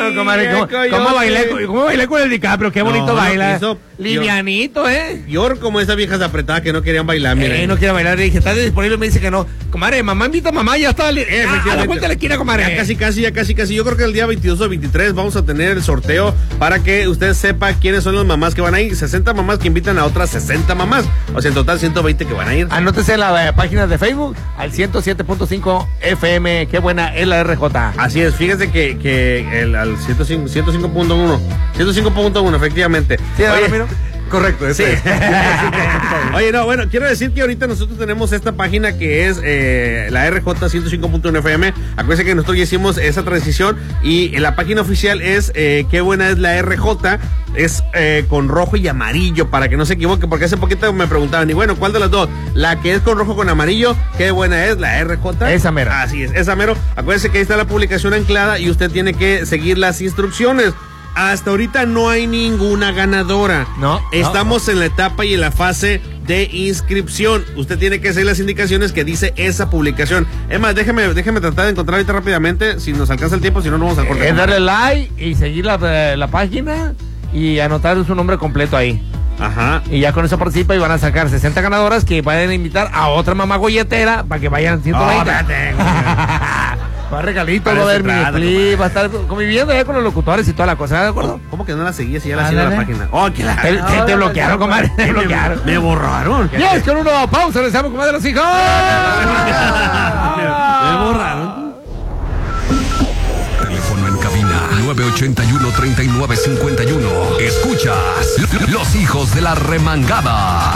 comadre, ¿cómo bailé con el DiCaprio? Qué bonito baila. Livianito, Yo como esas viejas apretadas que no querían bailar, mire. No quiere bailar, le dije, ¿está disponible? Me dice que no. Comadre, mamá invita a mamá, ya está. A la vuelta de la esquina, comadre. Ya casi. Yo creo que el día 22 o 23 vamos a tener el sorteo para que usted sepa quiénes son las mamás que van a ir. 60 mamás que invitan a otras 60 mamás. O sea, en total 120 que van a ir. Anótese en la página de Facebook al 107.5 FM. Qué buena es la RJ. Así es, fíjese que al 105.1. 105.1, efectivamente. Sí, Ramiro. Correcto, sí. Oye, no, bueno, quiero decir que ahorita nosotros tenemos esta página que es la RJ 105.1 FM. Acuérdense que nosotros ya hicimos esa transición y la página oficial es qué buena es la RJ. Es con rojo y amarillo, para que no se equivoque, porque hace poquito me preguntaban, y bueno, ¿cuál de las dos? La que es con rojo con amarillo, qué buena es, la RJ. Esa mero. Así es, esa mero. Acuérdense que ahí está la publicación anclada y usted tiene que seguir las instrucciones. Hasta ahorita no hay ninguna ganadora. No. Estamos en la etapa y en la fase de inscripción. Usted tiene que seguir las indicaciones que dice esa publicación. Es más, déjeme tratar de encontrar ahorita rápidamente. Si nos alcanza el tiempo, si no, no vamos al corte. Darle like y seguir la página y anotar su nombre completo ahí. Ajá. Y ya con eso participa y van a sacar 60 ganadoras que vayan a invitar a otra mamá golletera para que vayan 120. Va regalito, va a ver mi clip, va a estar conviviendo ya con los locutores y toda la cosa, ¿de acuerdo? ¿Cómo que no la seguía si ya la hacía en la página? Oh, que te bloquearon, comadre. Te bloquearon. Me borraron. Y es con una pausa, les damos, comadre, los hijos. Me borraron. Teléfono en cabina 981-3951. Escuchas Los Hijos de la Remangada.